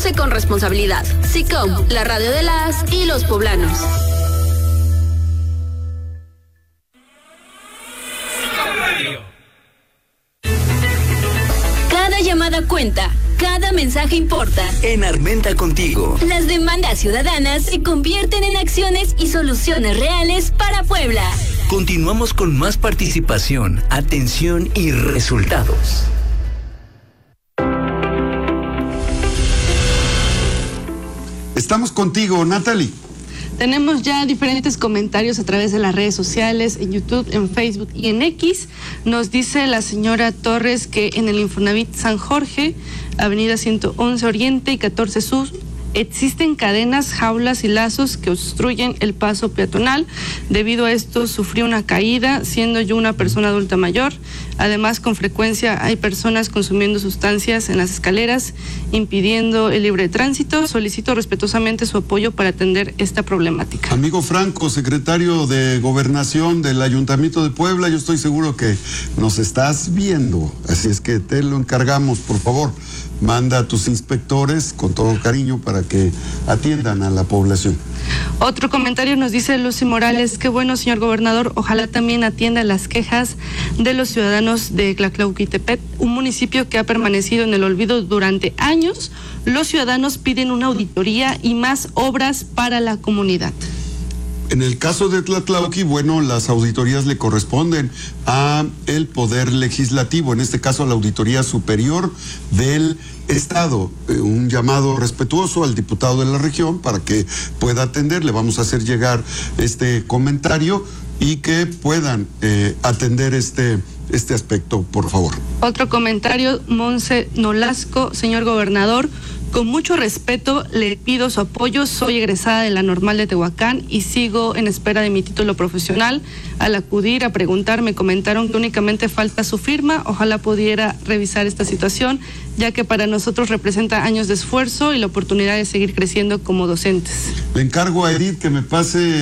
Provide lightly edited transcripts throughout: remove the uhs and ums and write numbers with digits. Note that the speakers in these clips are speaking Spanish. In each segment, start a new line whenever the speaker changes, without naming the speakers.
Conduce con responsabilidad. SICOM, la radio de las y los poblanos. Cada llamada cuenta. Cada mensaje importa.
En Armenta Contigo.
Las demandas ciudadanas se convierten en acciones y soluciones reales para Puebla.
Continuamos con más participación, atención y resultados.
Estamos contigo, Natalie.
Tenemos ya diferentes comentarios a través de las redes sociales, en YouTube, en Facebook y en X. Nos dice la señora Torres que en el Infonavit San Jorge, Avenida 111 Oriente y 14 Sur, existen cadenas, jaulas y lazos que obstruyen el paso peatonal. Debido a esto sufrí una caída, siendo yo una persona adulta mayor. Además, con frecuencia hay personas consumiendo sustancias en las escaleras, impidiendo el libre tránsito. Solicito respetuosamente su apoyo para atender esta problemática.
Amigo Franco, secretario de Gobernación del Ayuntamiento de Puebla, yo estoy seguro que nos estás viendo, así es que te lo encargamos, por favor. Manda a tus inspectores con todo cariño para que atiendan a la población.
Otro comentario nos dice Lucy Morales: qué bueno, señor gobernador, ojalá también atienda las quejas de los ciudadanos de Tlatlauquitepec, un municipio que ha permanecido en el olvido durante años. Los ciudadanos piden una auditoría y más obras para la comunidad.
En el caso de Tlatlauqui, bueno, las auditorías le corresponden a el Poder Legislativo, en este caso a la Auditoría Superior del Estado. Un llamado respetuoso al diputado de la región para que pueda atender. Le vamos a hacer llegar este comentario y que puedan atender este aspecto, por favor.
Otro comentario, Monse Nolasco: señor gobernador, con mucho respeto le pido su apoyo. Soy egresada de la Normal de Tehuacán y sigo en espera de mi título profesional. Al acudir a preguntar me comentaron que únicamente falta su firma. Ojalá pudiera revisar esta situación, ya que para nosotros representa años de esfuerzo y la oportunidad de seguir creciendo como docentes.
Le encargo a Edith que me pase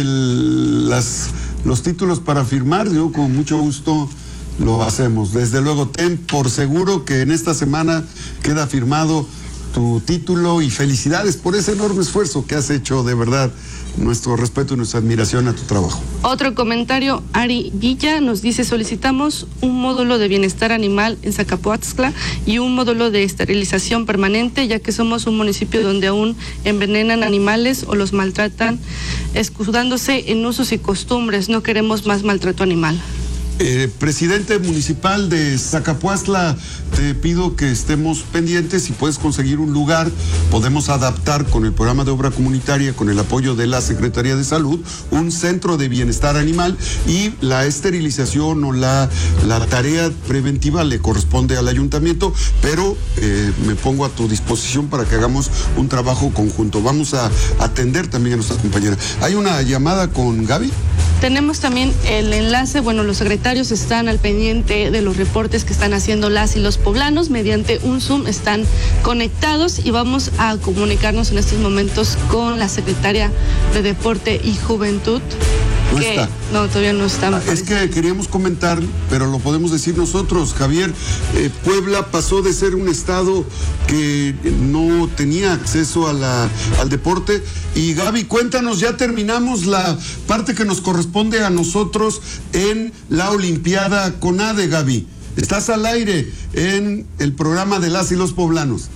los títulos para firmar. Yo con mucho gusto lo hacemos. Desde luego, ten por seguro que en esta semana queda firmado tu título y felicidades por ese enorme esfuerzo que has hecho, de verdad. Nuestro respeto y nuestra admiración a tu trabajo.
Otro comentario, Ari Villa nos dice: solicitamos un módulo de bienestar animal en Zacapoaxtla y un módulo de esterilización permanente, ya que somos un municipio donde aún envenenan animales o los maltratan, escudándose en usos y costumbres. No queremos más maltrato animal.
Presidente municipal de Zacapoaxtla, te pido que estemos pendientes. Si puedes conseguir un lugar, podemos adaptar con el programa de obra comunitaria, con el apoyo de la Secretaría de Salud, un centro de bienestar animal, y la esterilización o la tarea preventiva le corresponde al ayuntamiento, pero me pongo a tu disposición para que hagamos un trabajo conjunto. Vamos a atender también a nuestras compañeras. ¿Hay una llamada con Gaby?
Tenemos también el enlace. Bueno, los secretarios están al pendiente de los reportes que están haciendo las y los poblanos. Mediante un Zoom están conectados y vamos a comunicarnos en estos momentos con la secretaria de Deporte y Juventud.
No está.
No, todavía no está.
Es que queríamos comentar, pero lo podemos decir nosotros, Javier. Puebla pasó de ser un estado que no tenía acceso al deporte. Y Gaby, cuéntanos, ya terminamos la parte que nos corresponde a nosotros en la Olimpiada CONADE, Gaby. Estás al aire en el programa de las y los poblanos.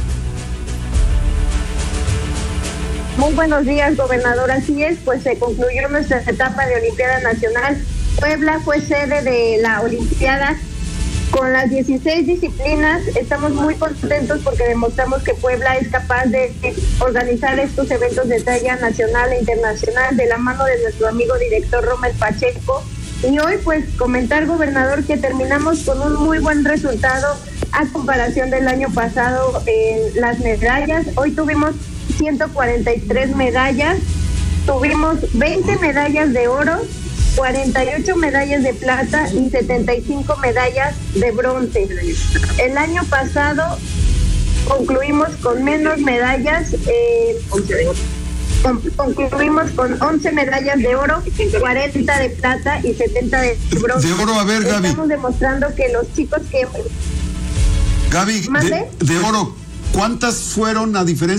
Muy buenos días, gobernador. Así es, pues se concluyó nuestra etapa de Olimpiada Nacional. Puebla fue sede de la Olimpiada con las 16 disciplinas. Estamos muy contentos porque demostramos que Puebla es capaz de organizar estos eventos de talla nacional e internacional de la mano de nuestro amigo director Rommel Pacheco. Y hoy, pues, comentar, gobernador, que terminamos con un muy buen resultado a comparación del año pasado en las medallas. Hoy tuvimos 143 medallas, tuvimos 20 medallas de oro, 48 medallas de plata y 75 medallas de bronce. El año pasado concluimos con menos medallas, concluimos con 11 medallas de oro, 40 de plata y 70 de bronce.
De oro, a ver, Gaby.
Estamos demostrando que los chicos que...
Gaby, de oro, ¿cuántas fueron a diferencia